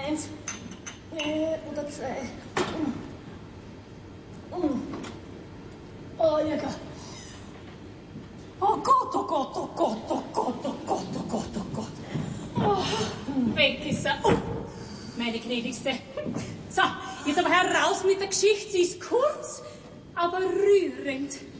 1 oder 2. Oh, ja, Gott. Oh Gott, oh Gott, oh Gott, oh Gott, oh Gott, oh Gott, oh Gott. Oh, weg ist er. Oh, meine gnädigste. So, jetzt aber heraus mit der Geschichte. Sie ist kurz, aber rührend.